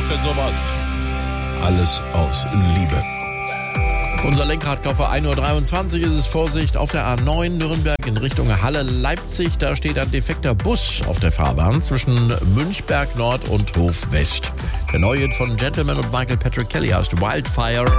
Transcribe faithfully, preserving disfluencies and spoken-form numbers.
denn sowas? Alles aus Liebe. Unser Lenkradkau für ein Uhr dreiundzwanzig ist es. Vorsicht auf der A neun Nürnberg in Richtung Halle-Leipzig. Da steht ein defekter Bus auf der Fahrbahn zwischen Münchberg Nord und Hof West. Der neue Hit von Gentleman und Michael Patrick Kelly heißt Wildfire.